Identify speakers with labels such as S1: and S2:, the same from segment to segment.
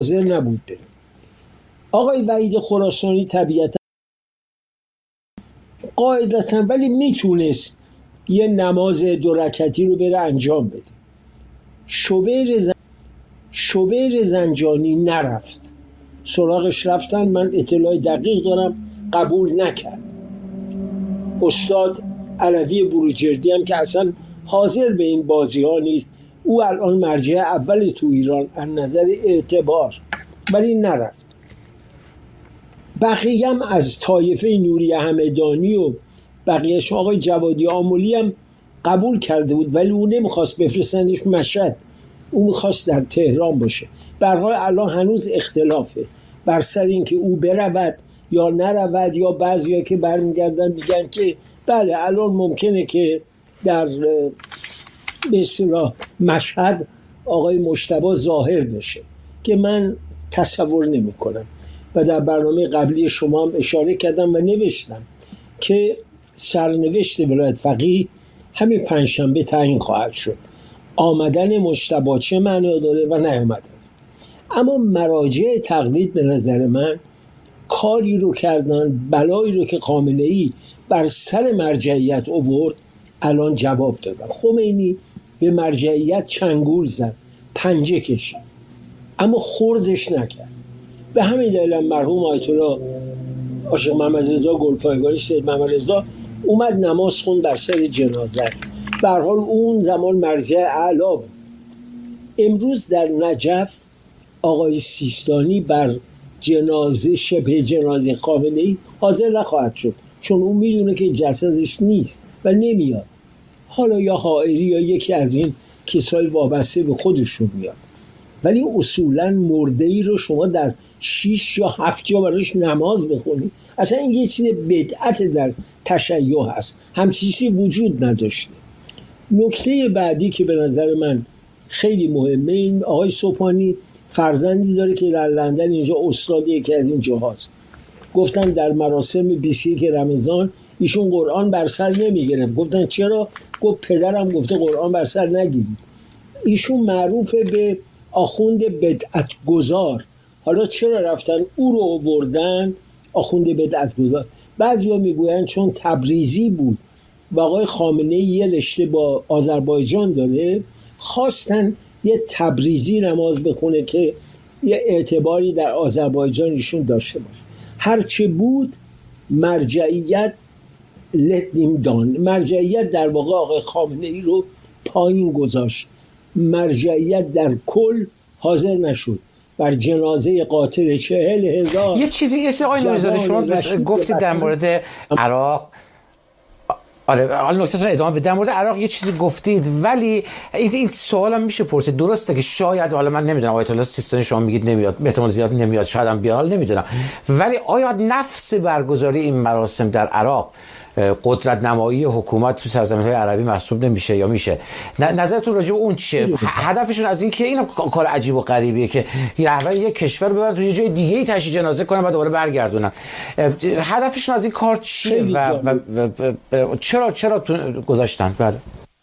S1: حاضر نبود بره. آقای وحید خراسانی طبیعتا قاعدتا ولی میتونست یه نماز 2 رکعتی رو بره انجام بده. شوبیر زنجانی نرفت، سراغش رفتن، من اطلاع دقیق دارم، قبول نکرد. استاد علوی بروجردی هم که اصلا حاضر به این بازی ها نیست، او الان مرجع اول تو ایران از نظر اعتبار، ولی نرفت. بقیه هم از طایفه نوری همدانی و بقیهش، آقای جوادی آملی هم قبول کرده بود ولی او نمیخواست بفرستنش مشهد، او میخواست در تهران باشه. به هر حال الان هنوز اختلافه بر سر این که او برود یا نرود، یا بعضیا که برمیگردن میگن که بله الان ممکنه که در به اصطلاح مشهد آقای مجتبی ظاهر بشه که من تصور نمی کنم. و در برنامه قبلی شما هم اشاره کردم و نوشتم که سرنوشت ولایت فقیه همین پنجشنبه تعیین خواهد شد. آمدن مجتبی چه معنا داره و نیامدن. اما مراجع تقلید به نظر من کاری رو کردن، بلایی رو که خامنه‌ای بر سر مرجعیت آورد الان جواب دادن. خمینی به مرجعیت چنگول زد، پنجه کشید، اما خوردش نکرد. به همین دلیل مرحوم آیت الله عاشق محمد رضا گلپایگانی، سید محمد رضا اومد نماز خوند بر سر جنازه. به هر حال اون زمان مرجع اعلی بود. امروز در نجف آقای سیستانی بر جنازه، شبه جنازه خامنه‌ای حاضر نخواهد شد، چون اون میدونه که جسدش نیست و نمیاد. حالا یا حائری یا یکی از این کسای وابسته به خودشون میاد، ولی اصولا مرده‌ای رو شما در 6 یا 7 جا براش نماز بخونی، اصلا این یه چیز بدعت در تشیع هست، همچین چیزی وجود نداشته. نکته بعدی که به نظر من خیلی مهمه، این آقای سوپانی فرزندی داره که در لندن اینجا استاد یکی از این جاهاست. گفتن در مراسم 21 رمضان ایشون قرآن بر سر نمی گرفت. گفتن چرا؟ گفت پدرم گفته قرآن بر سر نگیرید. ایشون معروفه به آخوند بدعت گذار. حالا چرا رفتن او رو آوردن آخوند بدعت گذار؟ بعضیا میگوین چون تبریزی بود و آقای خامنه‌ای یه رشته با آذربایجان داره، خواستن یه تبریزی نماز بخونه که یه اعتباری در آذربایجان ایشون داشته باشه. هرچه بود مرجعیت مرجعیت در واقع آقای خامنه‌ای رو پایین گذاشت. مرجعیت در کل حاضر نشد بر جنازه قاتل 40,000.
S2: یه چیزی آقای نوری‌زاده شما گفتید در مورد عراق، آره حالا نکتهتون ادامه بدم. در مورد عراق یه چیزی گفتید، ولی این سوالم میشه پرسید. درسته که شاید، حالا من نمیدونم، آیت الله سیستانی شما میگید نمیاد، به احتمال زیاد نمیاد، شاید هم بیاد، نمیدونم، ولی آیا نفس برگزاری این مراسم در عراق قدرت نمایی حکومت تو سرزمین‌های عربی محسوب نمیشه یا میشه؟ نظرتون راجع به اون چیه؟ هدفشون از این که این کار عجیب و غریبیه که رهبر یک کشور ببرن تو یه جای دیگه‌ای تشییع جنازه کنن بعد دوباره برگردونن. هدفشون از این کار چیه و چرا گذاشتن؟ بله،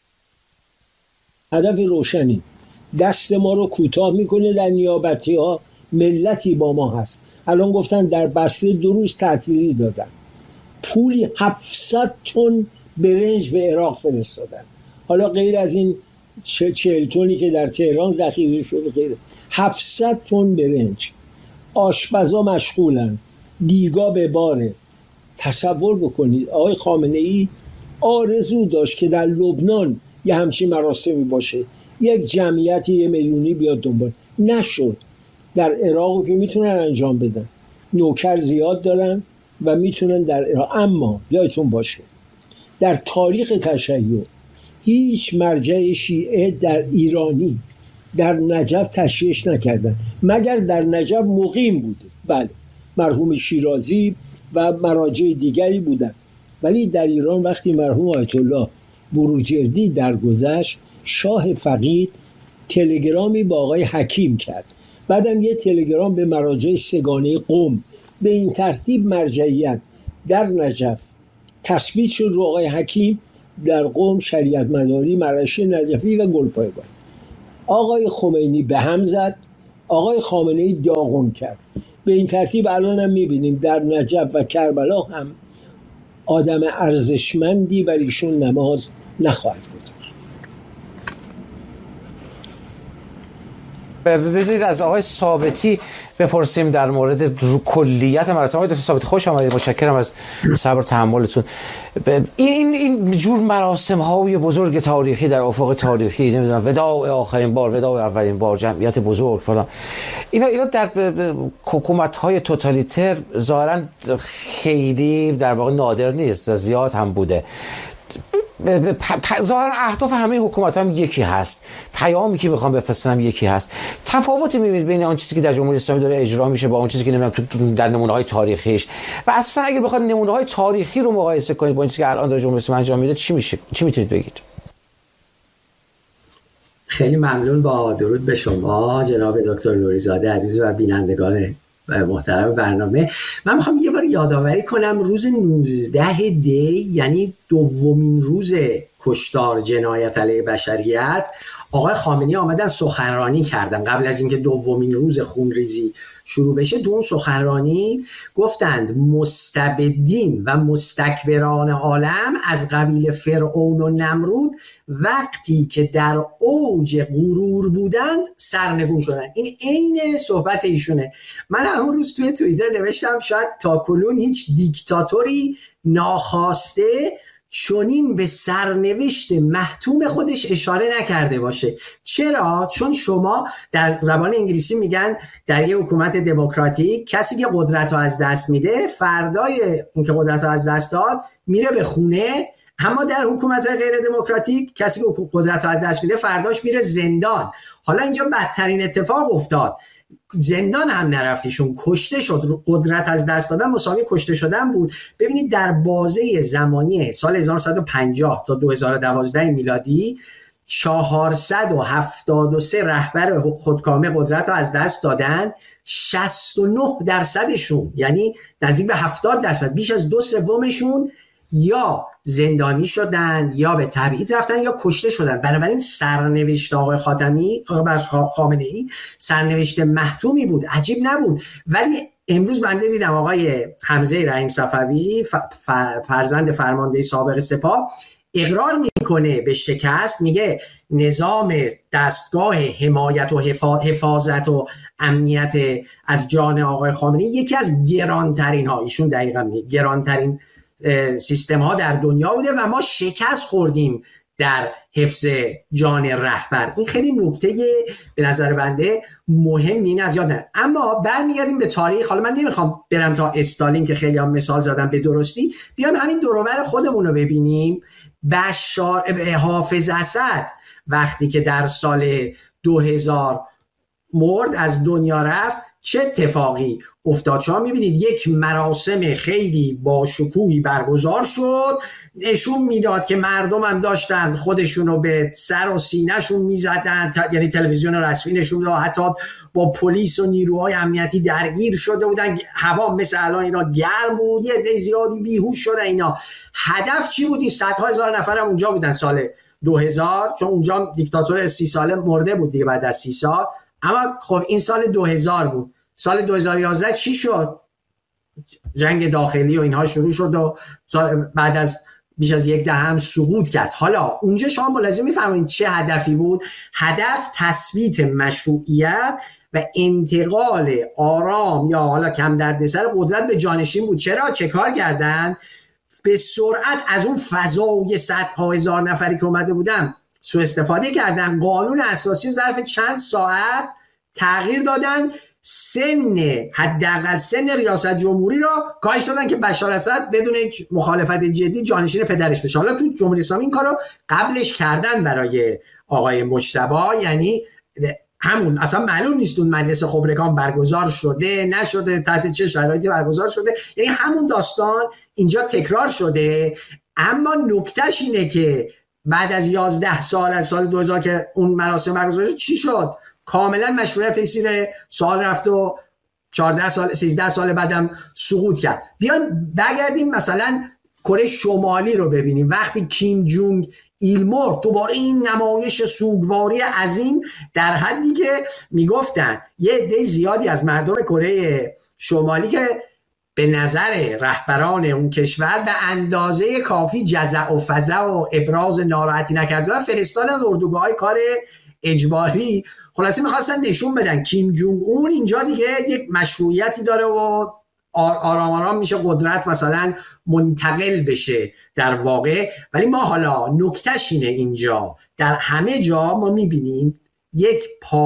S1: هدف روشنی، دست ما رو کوتاه میکنه در نیابتی‌ها. ملتی با ما هست. الان گفتن در بسته 2 روز تعطیلی دادن، پولی 700 تن برنج به عراق فرستادن. حالا غیر از این 40 تنی که در تهران ذخیره شده، غیر 700 تن برنج. آشپزا مشغولن، دیگا به باره. تصور بکنید آقای خامنه‌ای آرزو داشت که در لبنان یه همچین مراسمی باشه، یک جمعیت 1 میلیونی بیاد دنبال، نشد. در عراق که میتونن انجام بدن، نوکر زیاد دارن و میتونن در عراق. اما یادتون باشه در تاریخ تشیع هیچ مرجع شیعه در ایرانی در نجف تشییعش نکردن، مگر در نجف مقیم بوده. بله، مرحوم شیرازی و مراجع دیگری بودن، ولی در ایران وقتی مرحوم آیت الله بروجردی درگذشت، شاه فقید تلگرامی با آقای حکیم کرد، بعدم یه تلگرام به مراجع سگانه قم. به این ترتیب مرجعیت در نجف تثبیت شد رو آقای حکیم، در قم شریعت مداری، مرعشی نجفی و گلپایگان. آقای خمینی به هم زد، آقای خامنه‌ای داغون کرد. به این ترتیب الان هم میبینیم در نجف و کربلا هم آدم ارزشمندی بر ایشون نماز نخواهد گذاشت.
S2: بذارید از آقای ثابتی بپرسیم در مورد کلیت مراسم. آقای دکتر ثابتی خوش آمدید، متشکرم از صبر و تحملتون. این جور مراسم های بزرگ تاریخی در افق تاریخی، نمیدونم وداع آخرین بار، وداع اولین بار، جمعیت بزرگ فلان، اینا در حکومت های توتالیتر ظاهرا خیلی در واقع نادر نیست، زیاد هم بوده. ظاهرا اهداف همه حکومت هم یکی هست، پیامی که میخوام بفرستن هم یکی هست. تفاوتی میبینید بین آن چیزی که در جمهوری اسلامی داره اجرا میشه با اون چیزی که نمیدونم در نمونه‌های تاریخیش؟ و اصلا اگه بخواد نمونه‌های تاریخی رو مقایسه کنید با این چیزی که الان داره جمهوری اسلامی انجام میده، چی میشه؟ چی میتونید بگید؟
S3: خیلی ممنون. با درود به شما جناب دکتر نوری‌زاده عزیز و بینندگان محترم برنامه. من میخوام یه بار یادآوری کنم روز 19 دی، یعنی دومین روز کشتار جنایت علیه بشریت، آقای خامنه‌ای آمدن سخنرانی کردن قبل از اینکه دومین روز خونریزی شروع بشه. تو اون سخنرانی گفتند مستبدین و مستکبران عالم از قبیل فرعون و نمرود وقتی که در اوج غرور بودند سرنگون شدن. این عین صحبت ایشونه. من همون روز توی توییتر نوشتم شاید تاکنون هیچ دیکتاتوری ناخواسته چونین به سرنوشت محتوم خودش اشاره نکرده باشه. چرا؟ چون شما در زبان انگلیسی میگن در یه حکومت دموکراتیک کسی که قدرت رو از دست میده فردای اینکه قدرت رو از دست داد میره به خونه، اما در حکومت‌های غیر دموکراتیک کسی که قدرت رو از دست میده فرداش میره زندان. حالا اینجا بدترین اتفاق افتاد، زندان هم نرفتیشون، کشته شد. قدرت از دست دادن مساوی کشته شدن بود. ببینید در بازه زمانی سال 1950 تا 2012 میلادی 473 رهبر خودکامه قدرت رو از دست دادن. 69%شون، یعنی نزدیک به 70%، بیش از 2/3 یا زندانی شدن یا به تبعید رفتن یا کشته شدن. بنابراین سرنوشت آقای خامنه‌ای سرنوشت محتومی بود، عجیب نبود. ولی امروز من دیدم آقای حمزه رحیم صفوی فرزند فرمانده سابق سپاه اقرار میکنه به شکست، میگه نظام دستگاه حمایت و حفاظت و امنیت از جان آقای خامنه‌ای یکی از گرانترین ها، ایشون دقیقاً میگه گرانترین سیستم ها در دنیا بوده و ما شکست خوردیم در حفظ جان رهبر. این خیلی نکته به نظر بنده مهمی از یادم. اما برمیگردیم به تاریخ. حالا من نمیخوام برم تا استالین که خیلی هم مثال زدم به درستی، بیام همین دور و بر خودمون رو ببینیم. حافظ اسد وقتی که در سال 2000 مرد، از دنیا رفت، چه اتفاقی افتاد؟ شما میبینید یک مراسم خیلی با شکوهی برگزار شد، نشون میداد که مردم هم داشتن خودشونو به سر و سینه‌شون میزدن، یعنی تلویزیون رسمی نشون میداد، حتی با پلیس و نیروهای امنیتی درگیر شده بودن، هوا مثل الان اینا گرم بود، یه عده زیادی بیهوش شدن. اینا هدف چی بود؟ این صدها هزار نفر هم اونجا بودن سال 2000، چون اونجا دیکتاتور 30 ساله مرده بود دیگه بعد از 30 سال. اما خب این سال 2000 بود. سال 2011 چی شد؟ جنگ داخلی و اینها شروع شد و بعد از بیش از یک دهه هم سقوط کرد. حالا اونجا شما ملاحظه می‌فرمایید چه هدفی بود؟ هدف تثبیت مشروعیت و انتقال آرام یا حالا کم دردسر قدرت به جانشین بود. چرا؟ چه کار کردن؟ به سرعت از اون فضای صدها هزار نفری که اومده بودن سوء استفاده کردن. قانون اساسی ظرف چند ساعت تغییر دادن، حداقل سن ریاست جمهوری را کاهش دادن که بشار اسد بدون مخالفت جدی جانشین پدرش بشه. حالا تو جمهوری اسلامی این کارو قبلش کردن برای آقای مجتبی، یعنی همون اصلا معلوم نیست اون مجلس خبرگان برگزار شده نشده، تحت چه شرایطی برگزار شده، یعنی همون داستان اینجا تکرار شده. اما نکتهش اینه که بعد از 11 سال از سال 2000 که اون مراسم برگزار شد چی شد؟ کاملا مشروعیت زیر سوال رفت و 14 سال 13 سال بعدم سقوط کرد. بیان برگردیم مثلا کره شمالی رو ببینیم. وقتی کیم جونگ ایلمور دوباره این نمایش سوگواری عظیم در حدی که میگفتن یه عده زیادی از مردم کره شمالی که به نظر رهبران اون کشور به اندازه کافی جزع و فزع و ابراز ناراحتی نکردن، فرستادن اردوگاه‌های کار اجباری. خلاصه میخواستن نشون بدن کیم جونگ اون اینجا دیگه یک مشروعیتی داره و آرام آرام میشه قدرت مثلا منتقل بشه در واقع. ولی ما حالا نکتهش اینه، اینجا در همه جا ما میبینیم یک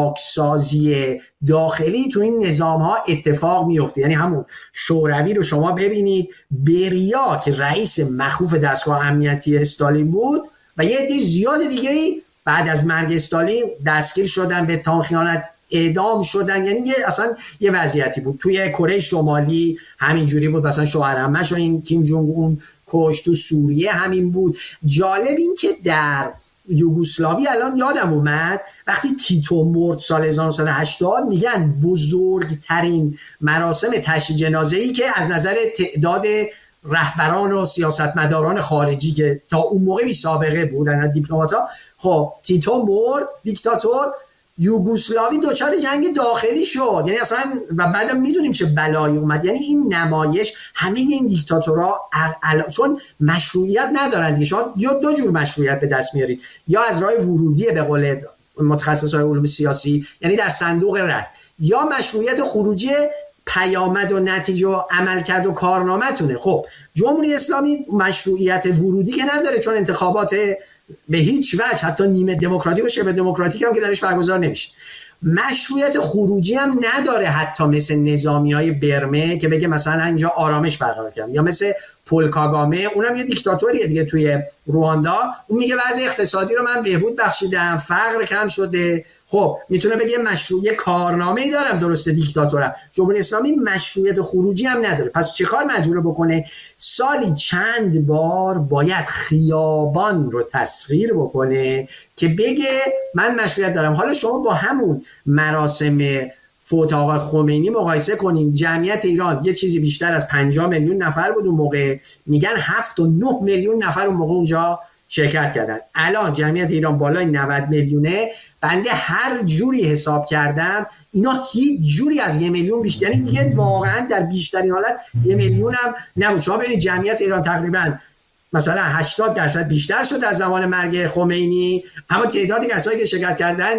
S3: پاکسازی داخلی تو این نظام ها اتفاق میفته. یعنی همون شوروی رو شما ببینید، بریا که رئیس مخوف دستگاه امنیتی استالین بود و یه عده زیاد دیگه بعد از مرگ استالین دستگیر شدن، به اتهام خیانت اعدام شدن. یعنی اصلا یه وضعیتی بود. توی کره شمالی همینجوری بود، مثلا شوهرعمه‌شو این کیم جونگ اون کشت. تو سوریه همین بود. جالب این که در یوگسلاوی الان یادم اومد وقتی تیتو مرد سال 1980 میگن بزرگترین مراسم تشییع جنازه‌ای که از نظر تعداد رهبران و سیاستمداران خارجی که تا اون موقع بی سابقه بودن، دیپلمات‌ها. خب تیتو مرد، دیکتاتور، یوگسلاوی دچار جنگ داخلی شد. یعنی اصلا و بعدم میدونیم چه بلایی اومد. یعنی این نمایش همه این دیکتاتورها چون مشروعیت ندارن دیگه. شما یا دو جور مشروعیت به دست میارید، یا از راه ورودی به قول متخصصای علوم سیاسی، یعنی در صندوق رای، یا مشروعیت خروجی پیامد و نتیجه و عملکرد و کارنامه‌تونه. خب جمهوری اسلامی مشروعیت ورودی که نداره، چون انتخابات به هیچ وجه حتی نیمه دموکراتیک و شبه دموکراتیک هم که درش برگزار نمیشه. مشروعیت خروجی هم نداره، حتی مثل نظامیای برمه که بگه مثلا اینجا آرامش برقرار کردم، یا مثل پول کاگامه، اونم یه دیکتاتوریه دیگه توی رواندا. اون میگه وضع اقتصادی رو من بهبود بخشیدم، فقر کم شده. خب میتونه بگه مشروعیت کارنامه‌ای دارم، درسته دیکتاتورم. جمهوری اسلامی مشروعیت خروجی هم نداره. پس چه کار مجبور بکنه؟ سالی چند بار باید خیابان رو تسخیر بکنه که بگه من مشروعیت دارم. حالا شما با همون مراسم فوت آقای خمینی مقایسه کنیم. جمعیت ایران یه چیزی بیشتر از 50 میلیون نفر بود اون موقع، میگن 7 و 9 میلیون نفر اون موقع اونجا شرکت کردن. الان جمعیت ایران بالای 90 میلیونه. بنده هر جوری حساب کردم اینا هیچ جوری از 1 میلیون بیشتر، یعنی دیگه واقعا در بیشترین حالت 1 میلیون هم نبود. شما ببینید جمعیت ایران تقریبا مثلا 80% بیشتر شد از زمان مرگ خمینی، اما تعدادی کسایی که شرکت کردن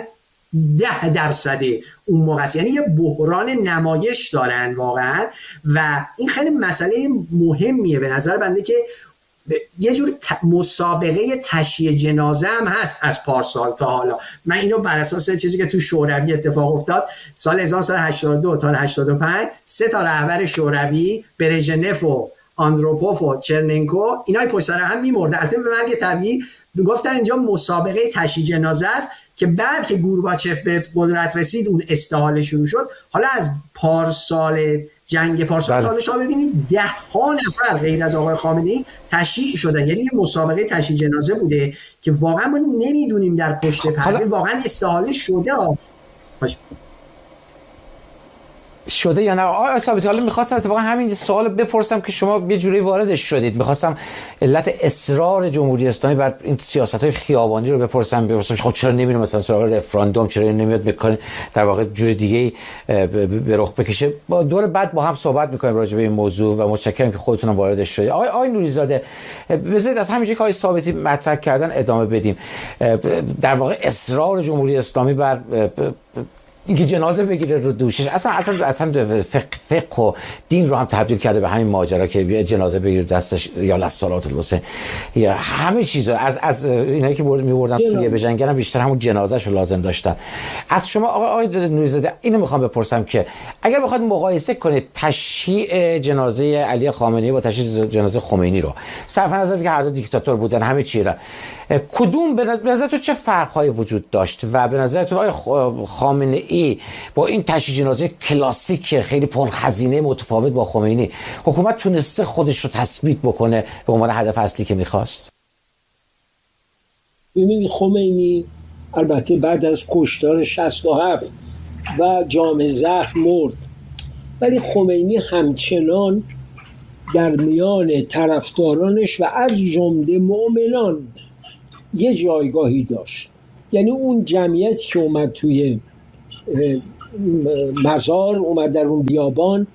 S3: 10% اون موقع است. یعنی یه بحران نمایش دارن واقعا و این خیلی مسئله مهمیه به نظر بنده که یه جور مسابقه تشییع جنازه هم هست از پارسال تا حالا. من اینو بر اساس چیزی که تو شوروی اتفاق افتاد سال 1982 تا 85 3 تا رهبر شوروی، برژنف و آندروپوف و چرننکو، اینا پشت سر هم میمردن. البته به مرگ طبیعی گفتن اینجا مسابقه تشییع جنازه است که بعد که گورباچف به قدرت رسید اون استحاله شروع شد. حالا از پارسال جنگ پارسال تا شما ببینید 10 نفر غیر از آقای خامنه‌ای تشییع شدن. یعنی یه مسابقه تشییع جنازه بوده که واقعا ما نمیدونیم در پشت پرده واقعا استحاله
S2: شده یا نه. آقای ثابتی، حالا می‌خواستم اتفاقا همین سوال بپرسم که شما یه جوری واردش شدید. می‌خواستم علت اصرار جمهوری اسلامی بر این سیاست‌های خیابانی رو بپرسم خب چرا نمی‌ریم مثلا سراغ رفراندوم، چرا نمیاد می‌کنه در واقع جور دیگه‌ای به رخ بکشه. با دور بعد با هم صحبت می‌کنیم راجع به این موضوع و متشکرم که خودتون هم واردش شدید. آقای نوری‌زاده، بذارید از همین چیزی که آقای ثابتی مطرح کردن ادامه بدیم. در واقع اصرار جمهوری اسلامی بر اینکه جنازه بگیره رو دوشش اصلا فقه و دین رو هم تبدیل کرده به همین ماجرا که جنازه بگیره دستش یا لصالات الحسین یا همه چیز رو از اینایی که می‌بردن سوریه به جنگ هم بیشتر همون جنازه‌شو لازم داشتن. از شما آقای نوری‌زاده اینو میخوام بپرسم که اگر بخواید مقایسه کنید تشییع جنازه علی خامنه‌ای با تشییع جنازه خمینی رو، صرف نظر از که هر دو دیکتاتور بودن همه چی را، کدوم به نظرتون چه فرق‌هایی وجود داشت و به نظرتون آقای خامنه‌ای با این تشییع جنازه کلاسیک خیلی پرهزینه متفاوت با خمینی حکومت تونسته خودش رو تثبیت بکنه به عنوان هدف اصلی که می‌خواست؟
S1: ببینید خمینی البته بعد از کشتار 67 و جام زهر مرد، ولی خمینی همچنان در میان طرفدارانش و از جمله مؤمنان یه جایگاهی داشت. یعنی اون جمعیتی که اومد توی مزار، اومد در اون بیابان،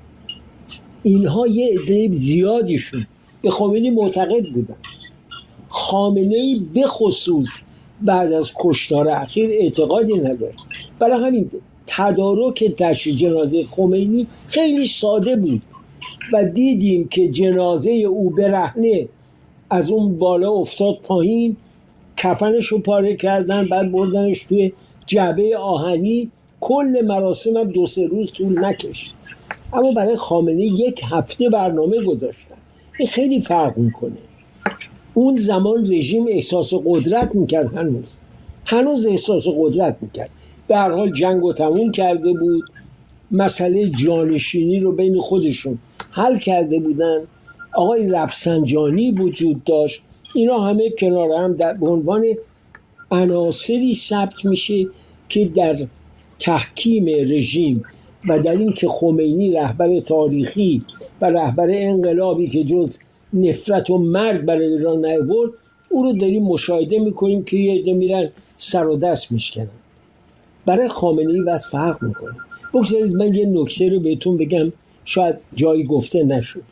S1: اینها یه عده زیادیشون به خمینی معتقد بودن. خامنه‌ای به خصوص بعد از کشتار اخیر اعتقادی نداشت. برای همین تدارک تشییع جنازه خمینی خیلی ساده بود و دیدیم که جنازه او برهنه از اون بالا افتاد پایین، کفنش رو پاره کردن، بعد بردنش توی جعبه آهنی. کل مراسم هم 2-3 روز طول نکشید، اما برای خامنه‌ای 1 هفته برنامه گذاشتن. این خیلی فرق میکنه. اون زمان رژیم احساس قدرت میکرد، هنوز احساس قدرت میکرد. به هر حال جنگ رو تموم کرده بود، مسئله جانشینی رو بین خودشون حل کرده بودن. آقای رفسنجانی وجود داشت. اینا همه کنار هم در عنوان عناصری ثبت میشه که در تحکیم رژیم و در این که خمینی رهبر تاریخی و رهبر انقلابی که جز نفرت و مرگ برای ایران نیاورد، او رو داریم مشاهده میکنیم که یه عده میرن سر و دست میشکنن. برای خامنه‌ای واسه فرق میکنه. بگذارید من یه نکته رو بهتون بگم، شاید جایی گفته نشد.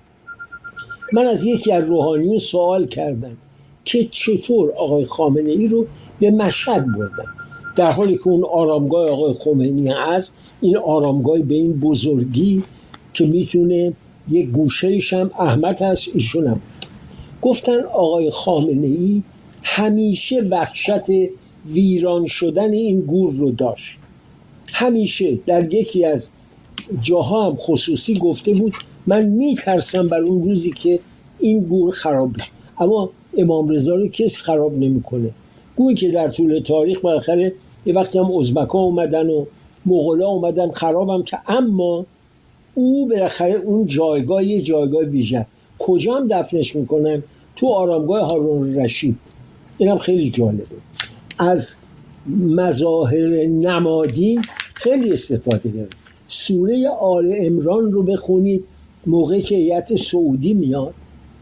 S1: من از یکی از روحانیون سوال کردم که چطور آقای خامنه‌ای رو به مشهد بردن، در حالی که اون آرامگاه آقای خمینی هست، این آرامگاه به این بزرگی که میتونه یک گوشه‌ایش هم احمد هست، ایشون هم. گفتن آقای خامنه‌ای همیشه وحشت ویران شدن این گور رو داشت. همیشه در یکی از جاها هم خصوصی گفته بود من میترسم بر اون روزی که این گور خراب بشه. اما امام رضا رو کسی خراب نمیکنه. گویی که در طول تاریخ بالاخره یه وقتی هم ازبک‌ها اومدن و مغول‌ها اومدن خرابم که، اما او بالاخره اون جایگاه یه جایگاه ویژه. کجا هم دفنش میکنن؟ تو آرامگاه هارون الرشید. اینم خیلی جالبه. از مظاهر نمادی خیلی استفاده داره. سوره آل عمران رو بخونید موقعی که هیئت سعودی میاد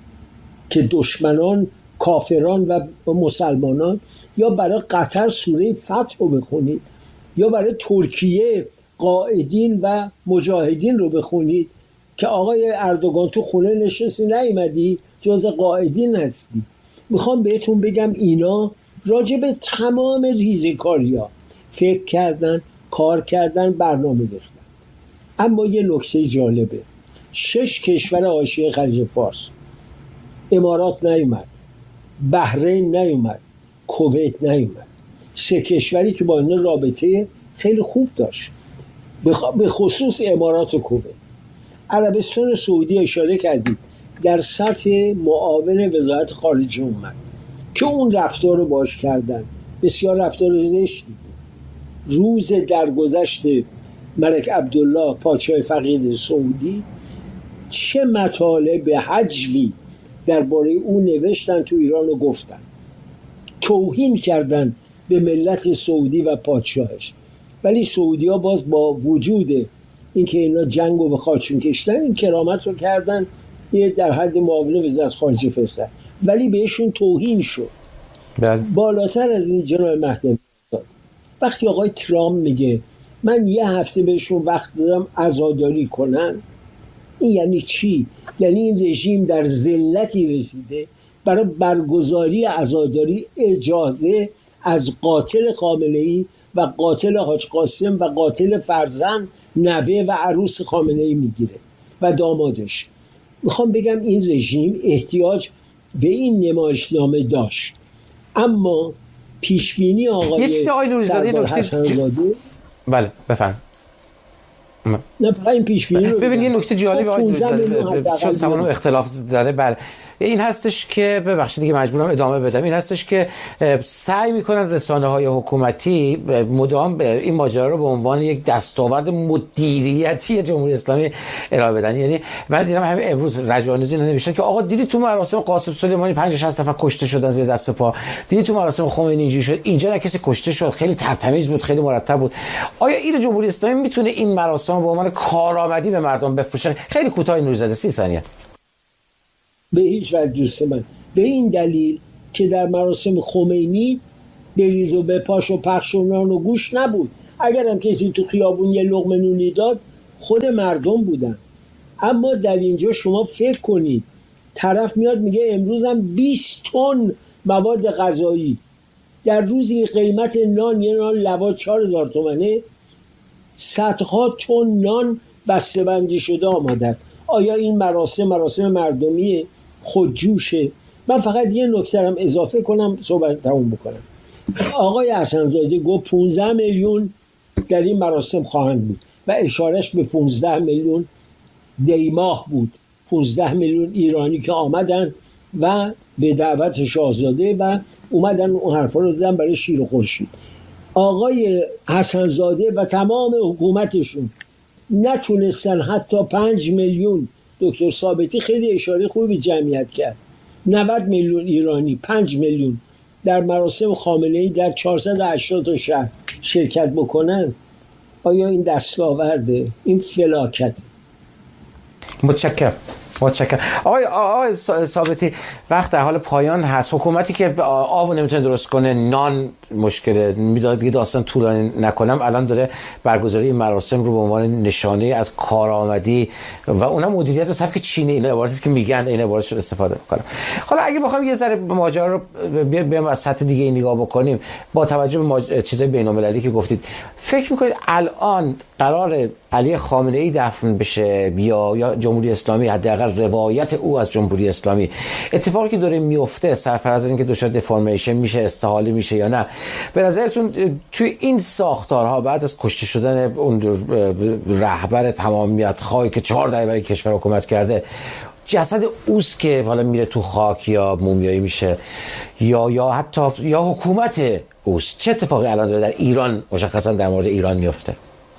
S1: که دشمنان کافران و مسلمانان، یا برای قطر سوره فتح رو بخونید، یا برای ترکیه قائدین و مجاهدین رو بخونید که آقای اردوغان تو خونه نشستی نیومدی، جز قائدین هستی. میخوام بهتون بگم اینا راجع به تمام ریزکاری‌ها فکر کردن، کار کردن، برنامه ریختن. اما یه نکته جالبه، 6 کشور حاشیه خلیج فارس، امارات نیومد، بحرین نیومد، کویت نیومد، 3 کشوری که با اینا رابطه خیلی خوب داشت، به خصوص امارات و کویت. عربستان سعودی اشاره کردید در سطح معاون وزارت خارجه اومد که اون رفتار رو باش کردن، بسیار رفتار زشتی بود. روز درگذشت ملک عبدالله پادشاه فقید سعودی چه مطالب حجوی درباره او نوشتن تو ایران و گفتن، توهین کردن به ملت سعودی و پادشاهش. ولی سعودی ها باز با وجود اینکه اینا جنگ رو به خاکشون کشتن، این کرامت رو کردن، یه در حد معاون وزارت خارجه فرستادن، ولی بهشون توهین شد. بالاتر از این جناب مهدوی، وقتی آقای ترامپ میگه من 1 هفته بهشون وقت دادم عزاداری کنن، این یعنی چی؟ یعنی این رژیم در ذلتی رسیده برای برگزاری عزاداری اجازه از قاتل خامنه‌ای و قاتل حاج قاسم و قاتل فرزند، نوه و عروس خامنه‌ای میگیره و دامادش. میخوام بگم این رژیم احتیاج به این نمایشنامه داشت، اما پیشبینی آقای سردار حسن‌زاده
S2: بله بفهم.
S1: نه فقط این پیشبینی رو
S2: ببین یه نکته جالبی آقای نوری‌زاده چون سمون اختلاف داره، بله این هستش که ببخشید دیگه مجبورم ادامه بدم، این هستش که سعی میکنن رسانه‌های حکومتی مدام این ماجرا رو به عنوان یک دستاورد مدیریتی جمهوری اسلامی ارائه بدن. یعنی من دیدم همین امروز رجانیزی نوشتن که آقا دیدی تو مراسم قاسم سلیمانی 50-60 نفر کشته شدن زیر دست پا، دیدی تو مراسم خمینی اینجوری شد، اینجا نه کسی کشته شد، خیلی ترتمیز بود، خیلی مرتب بود. آیا این جمهوری اسلامی میتونه این مراسم به عنوان کارآمدی به مردم بفروشه؟ خیلی کوتاه نوری‌زاده 30 ثانیه.
S1: به هیچ وجه دوست من. به این دلیل که در مراسم خمینی بریز و بپاش و پخش و نان و گوش نبود. اگر هم کسی تو خیابون یه لقمه نونی داد خود مردم بودن. اما در اینجا شما فکر کنید طرف میاد میگه امروزم 20 تن مواد غذایی، در روزی قیمت نان یه نان لواط 4000 تومنه، صدها تن نان بسته‌بندی شده آماده. آیا این مراسم مردمیه؟ خودجوشه؟ من فقط یه نکته هم اضافه کنم صحبت تموم بکنم. آقای حسن‌زاده گفت 15 میلیون در این مراسم خواهند بود و اشارش به 15 میلیون دیماه بود، 15 میلیون ایرانی که آمدن و به دعوت شاهزاده و اومدن اون حرفا رو زدن برای شیر و خورشید. آقای حسن‌زاده و تمام حکومتشون نتونستن حتی 5 میلیون، دکتر ثابتی خیلی اشاره خوبی به جمعیت کرد، 90 میلیون ایرانی 5 میلیون در مراسم خامنه‌ای در 480 تا شهر شرکت بکنن. آیا این دستاورده؟ این فلاکت؟
S2: متشکرم. آقای ثابتی، وقت در حال پایان هست. حکومتی که آب نمیتونه درست کنه، نان مشکله، میداد دیگه داستان طولانی نکنم، الان داره برگزاری این مراسم رو به عنوان نشانه از کارآمدی و اونم مدیریت سبک چینی، این عبارتی که میگن این عبارتش رو استفاده میکنم. حالا اگه بخوام یه ذره ماجرا رو بیام از سطح دیگه نگاه بکنیم، با توجه به چیزای بین‌المللی که گفتید، فکر میکنید الان قرار علی خامنه‌ای دفن بشه یا جمهوری اسلامی، حداقل روایت او از جمهوری اسلامی، اتفاقی که داره میفته سرفراز از اینکه دچار دفرمیشن میشه، استحاله میشه یا نه، به نظرتون توی این ساختارها بعد از کشته شدن اون رهبر تمامیت خواهی که 4 دهه برای کشور حکومت کرده، جسد اوست که حالا میره تو خاک یا مومیایی میشه یا حتی یا حکومت اوست، چه اتفاقی الان داره در ایران مشخصا در مورد ایران میفته؟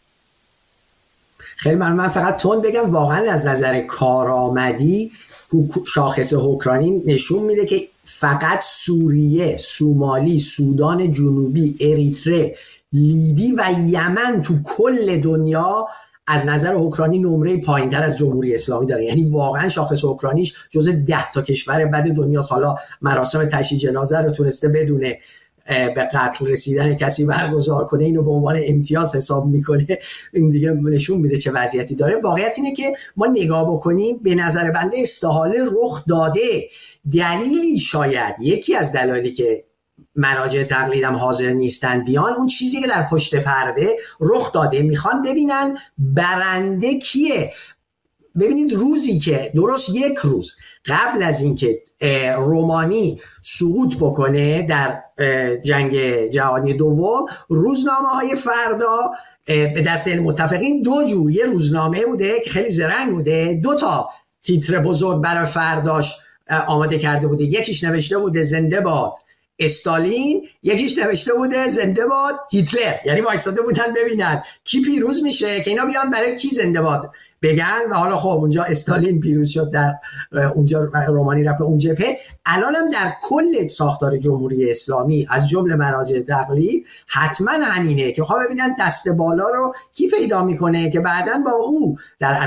S3: خیلی من فقط تون بگم، واقعا از نظر کارآمدی شاخص حکرانی نشون میده که فقط سوریه، سومالی، سودان جنوبی، اریتره، لیبی و یمن تو کل دنیا از نظر حکرانی نمره پایین‌تر از جمهوری اسلامی داره. یعنی واقعا شاخص حکرانیش جزو 10 تا کشور بد دنیاست. حالا مراسم تشییع جنازه رو تونسته بدونه به قتل رسیدن کسی برگزار کنه، اینو به عنوان امتیاز حساب میکنه، این دیگه نشون میده چه وضعیتی داره. واقعیت اینه که ما نگاه بکنیم، به نظر بنده استحاله رخ داده. دلیلی شاید یکی از دلایلی که مراجع تقلیدم حاضر نیستن بیان، اون چیزی که در پشت پرده رخ داده، میخوان ببینن برنده کیه. ببینید روزی که درست 1 روز قبل از اینکه رومانی سقوط بکنه در جنگ جهانی دوم، روزنامه‌های فردا به دست متفقین 2 جور، یه روزنامه بوده که خیلی زرنگ بوده، 2 تا تیتر بزرگ برای فرداش آماده کرده بوده. یکیش نوشته بوده زنده باد استالین، یکیش نوشته بوده زنده باد هیتلر. یعنی وایساده بودن ببینن کی پیروز میشه که اینا بیان برای کی زنده باد بگن. و حالا خب اونجا استالین پیروز شد، در اونجا رومانی رفت به اون جبهه. الان هم در کل ساختار جمهوری اسلامی از جمله مراجع تقلید حتما همینه که میخوام ببینن دست بالا رو کی پیدا میکنه که بعداً با او در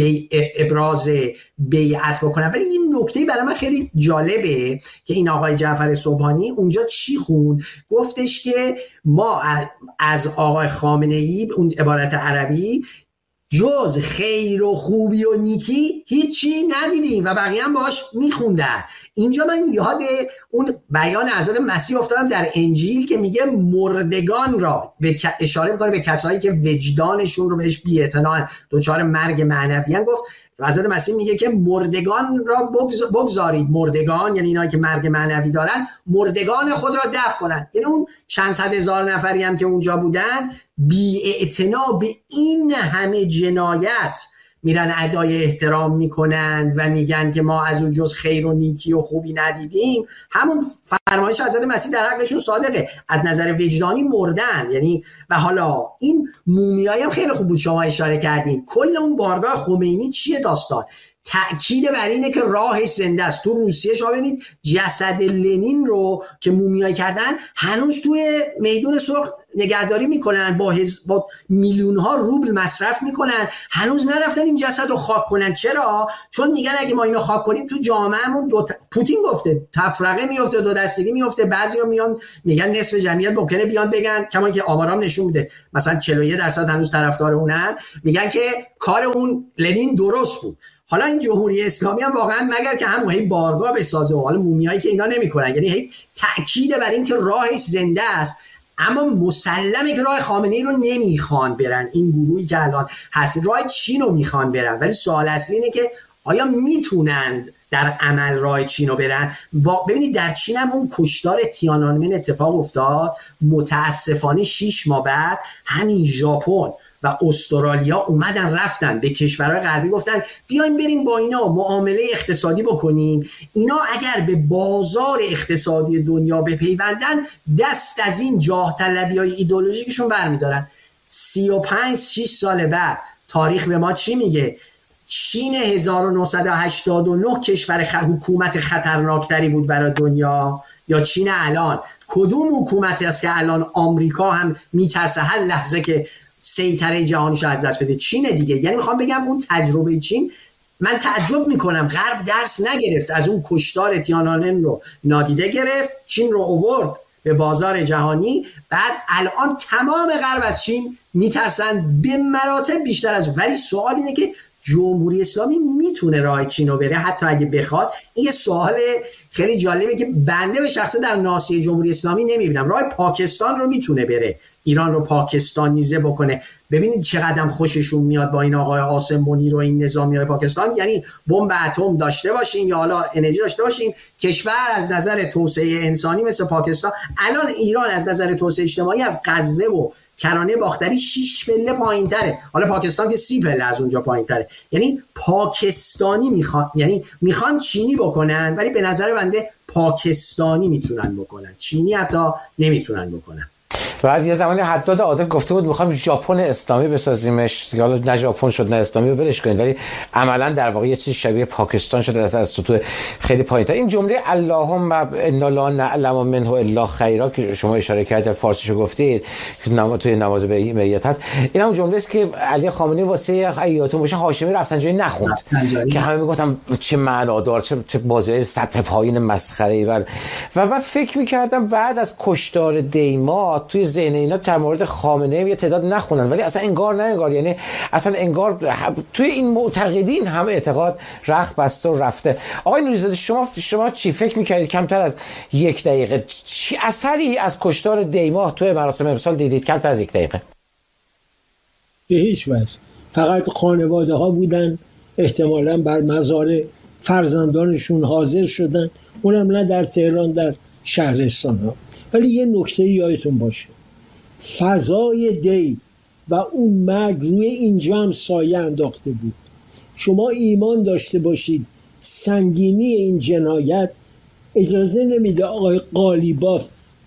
S3: ابراز بیعت بکنن. ولی این نکته برای من خیلی جالبه که این آقای جعفر سبحانی اونجا چی خوند، گفتش که ما از آقای خامنه‌ای، اون عبارت عربی، جز خیر و خوبی و نیکی هیچی ندیدیم و بقیه هم باش میخوندن. اینجا من یاد اون بیان حضرت مسیح افتادم در انجیل که میگه مردگان را اشاره میکنه به کسایی که وجدانشون رو بهش بی‌اعتناءن، دچار مرگ معنوی ان. گفت حضرت مسیح میگه که مردگان را بگذارید، مردگان یعنی اینایی که مرگ معنوی دارن، مردگان خود را دفن کنن. یعنی اون چند صد هزار نفری هم که اونجا بودن بی‌اعتنا به این همه جنایت میرن ادای احترام میکنند و میگن که ما از اون جز خیر و نیکی و خوبی ندیدیم. همون فرمایش حضرت مسیح در حقشون صادقه، از نظر وجدانی مردن. یعنی و حالا این مومیایی هم خیلی خوب بود شما اشاره کردین، کل اون بارگاه خمینی چیه داستان؟ تأکید بر اینه که راهش زنده است. تو روسیه شما ببینید جسد لنین رو که مومیایی کردن هنوز توی میدون سرخ نگهداری میکنن، با میلیون ها روبل مصرف میکنن، هنوز نرفتن این جسد رو خاک کنن. چرا؟ چون میگن اگه ما اینو خاک کنیم تو جامعهمون پوتین گفته تفرقه میفته، دو دستگی میفته. بعضیا میان میگن نصف جمعیت ممکنه بیان بگن، کما که آمارام نشون میده مثلا 41% هنوز طرفدار اونن، میگن که کار اون لنین درست بود. حالا این جمهوری اسلامی هم واقعا مگر که هم هی بارگاه بسازه و حالا مومیایی که اینا نمیکنن، یعنی هی تاکید بر این که راهش زنده است، اما مسلمه که راه خامنه‌ای رو نمیخوان برن. این گروهی که الان هست راه چین رو میخوان برن، ولی سوال اصلی اینه که آیا میتونند در عمل راه چین رو برن؟ ببینید در چین هم اون کشتار تیانانمن اتفاق افتاد، متاسفانه 6 ماه بعد همین ژاپن و استرالیا اومدن رفتن به کشورهای غربی گفتن بیایم بریم با اینا معامله اقتصادی بکنیم، اینا اگر به بازار اقتصادی دنیا بپیوندن دست از این جاه طلبی‌های ایدئولوژیکشون برمیدارن. 35-6 سال بعد تاریخ به ما چی میگه؟ چین 1989 کشور حکومت خطرناکتری بود برای دنیا یا چین الان؟ کدوم حکومتی است که الان آمریکا هم میترسه هر لحظه که سیطره جهانیشو از دست بده؟ چین دیگه. یعنی میخوام بگم اون تجربه چین، من تعجب میکنم غرب درس نگرفت از اون کشتار تیانانمن رو نادیده گرفت، چین رو آورد به بازار جهانی، بعد الان تمام غرب از چین میترسن به مراتب بیشتر از. ولی سوال اینه که جمهوری اسلامی میتونه راه چین رو بره حتی اگه بخواد؟ این یه سوال خیلی جالبه که بنده به شخصه در ناصیه جمهوری اسلامی نمیبینم. راه پاکستان رو میتونه بره، ایران رو پاکستانیزه بکنه. ببینید چقدر خوششون میاد با این آقای عاصم منیر و این نظامیای پاکستان، یعنی بمب اتم داشته باشین یا حالا انرژی داشته باشین، کشور از نظر توسعه انسانی مثل پاکستان. الان ایران از نظر توسعه اجتماعی از غزه و کرانه باختری 6 پله پایین‌تره، حالا پاکستان که 30 پله از اونجا پایین‌تره. یعنی پاکستانی میخوان، یعنی میخوان چینی بکنن، ولی به نظر بنده پاکستانی میتونن بکنن، چینی حتی نمیتونن بکنن.
S2: بعد یه زمانی حداد عادل گفته بود میخوام ژاپن اسلامی بسازیمش، حالا نه ژاپن شد نه اسلامی رو ولش کنید، ولی عملا در واقع یه چیز شبیه پاکستان شده از سطوح خیلی پایین‌تر. این جمله اللهم انا لا نعلم منه الا خیرا که شما اشاره کردید فارسیشو گفتید توی نماز بیعت هست، این هم جمله است که علی خامنه‌ای واسه حیاتون باشه هاشمی رفسنجانی نخوند که همه میگفتن چه معنادار، چه بازی سطح پایین مسخره‌ای. و بعد فکر می‌کردم بعد از کشتار دیما توی ذهن اینا در مورد خامنه‌ای یه تعداد نخونن، ولی اصلا انگار نه انگار، یعنی اصلا انگار توی این معتقدین هم اعتقاد رخ بسته و رفته. آقای نوری‌زاده شما چی فکر می‌کردید کمتر از 1 دقیقه چی اثری از کشتار دیما توی مراسم امسال دیدید؟ کمتر از 1 دقیقه.
S1: به هیچ وجه. فقط خانواده ها بودن احتمالاً بر مزار فرزندانشون حاضر شدن، اونم نه در تهران، در شهرستان ها. ولی یه نکته یادتون باشه، فضای دی و اون مرگ روی اینجا هم سایه انداخته بود. شما ایمان داشته باشید سنگینی این جنایت اجازه نمیده آقای قالیباف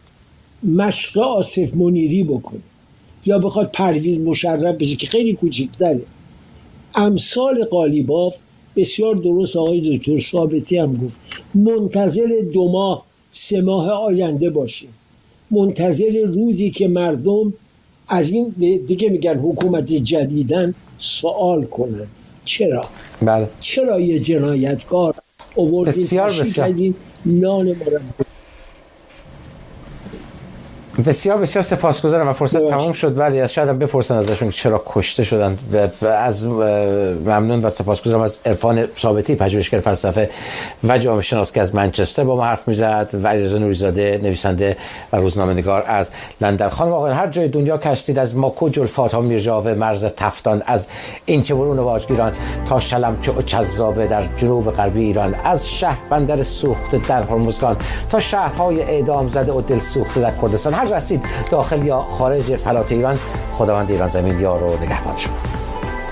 S1: مشق آصف منیری بکنه یا بخواد پرویز مشرف بشه که خیلی کوچیک‌تره. امثال قالیباف بسیار درست آقای دکتر ثابتی هم گفت، منتظر 2 ماه 3 ماه آینده باشیم، منتظر روزی که مردم از این دیگه میگن حکومت جدیدن سوال کنن چرا؟
S2: بله.
S1: چرا یه جنایتکار آوردین
S2: بسیار
S1: نان مرد.
S2: بسیار سپاسگزارم. و فرصت تمام شد، ولی شاید هم بپرسن ازشون چرا کشته شدن. از ممنون و سپاسگزارم از عرفان ثابتی، پژوهشگر فلسفه و جامعه شناس که از منچستر با ما حرف میزد، و علیرضا نوری‌زاده نویسنده و روزنامه‌نگار از لندن. خانم آقایان هر جای دنیا کشتید، از ماکو جلفات ها میرجاوه مرز تفتان، از اینچه برون واجگیران تا شلمچه و چذابه در جنوب غربی ایران، از شهر بندر سوخته در هرمزگان تا شهرهای اعدام زده و دل سوخته در کردستان، هر رسید داخل یا خارج فلات ایران، خداوند ایران زمین یار و نگهبان شما.